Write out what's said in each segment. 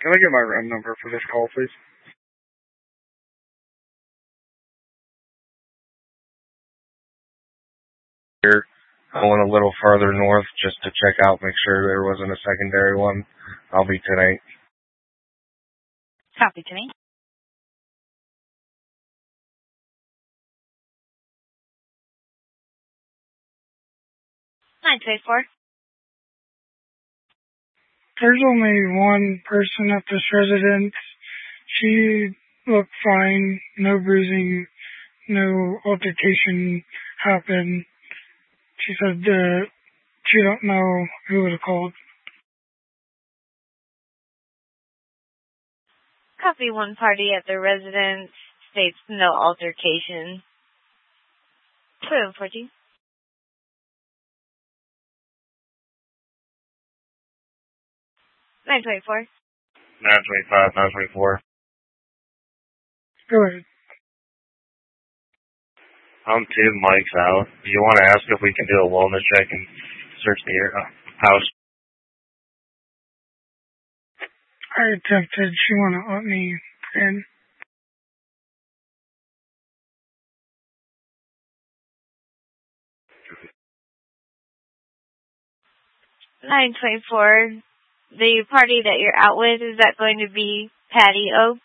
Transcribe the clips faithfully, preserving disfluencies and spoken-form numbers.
Can I get my R I M number for this call, please? Here, I went a little farther north just to check out, make sure there wasn't a secondary one. I'll be tonight. Copy to me. nine two eight four. There's only one person at this residence. She looked fine. No bruising, no altercation happened. She said uh, she don't know who would have called. Copy. One party at the residence states no altercation. two one four G. nine two eight four. nine twenty-five, nine twenty-four. Go ahead. I'm two Mike's out. Do you want to ask if we can do a wellness check and search the uh, house? I attempted. She wouldn't let me in. nine twenty-four. The party that you're out with, is that going to be Patty O?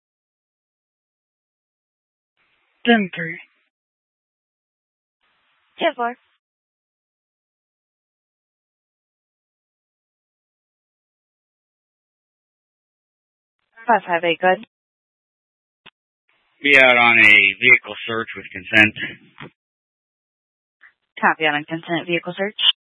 ten three. ten four. five five eight, good. Be out on a vehicle search with consent. Copy on a consent vehicle search.